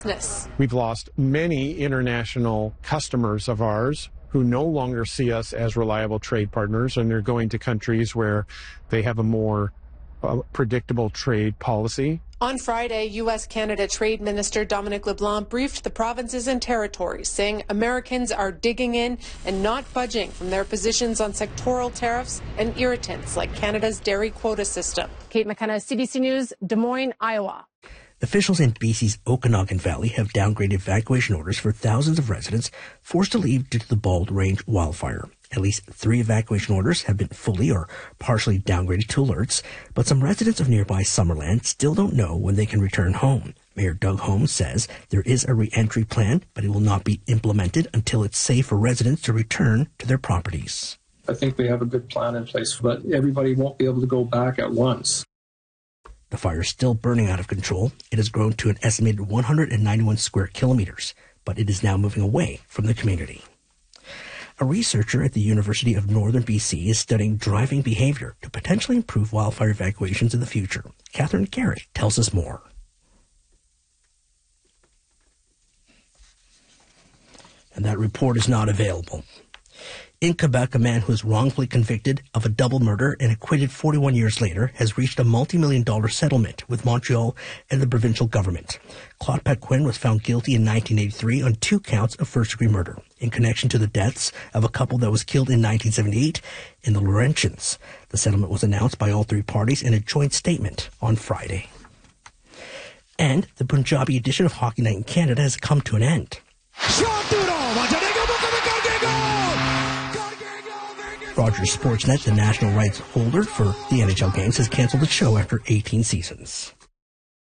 We've lost many international customers of ours who no longer see us as reliable trade partners, and they're going to countries where they have a more predictable trade policy. On Friday, U.S.-Canada Trade Minister Dominic LeBlanc briefed the provinces and territories, saying Americans are digging in and not budging from their positions on sectoral tariffs and irritants like Canada's dairy quota system. Kate McKenna, CBC News, Des Moines, Iowa. Officials in BC's Okanagan Valley have downgraded evacuation orders for thousands of residents forced to leave due to the Bald Range wildfire. At least 3 evacuation orders have been fully or partially downgraded to alerts, but some residents of nearby Summerland still don't know when they can return home. Mayor Doug Holmes says there is a re-entry plan, but it will not be implemented until it's safe for residents to return to their properties. I think we have a good plan in place, but everybody won't be able to go back at once. The fire is still burning out of control. It has grown to an estimated 191 square kilometers, but it is now moving away from the community. A researcher at the University of Northern BC is studying driving behavior to potentially improve wildfire evacuations in the future. Catherine Garrett tells us more. And that report is not available. In Quebec, a man who was wrongfully convicted of a double murder and acquitted 41 years later has reached a multi-million-dollar settlement with Montreal and the provincial government. Claude Paquin was found guilty in 1983 on 2 counts of first-degree murder in connection to the deaths of a couple that was killed in 1978 in the Laurentians. The settlement was announced by all 3 parties in a joint statement on Friday. And the Punjabi edition of Hockey Night in Canada has come to an end. Rogers Sportsnet, the national rights holder for the NHL games, has canceled the show after 18 seasons.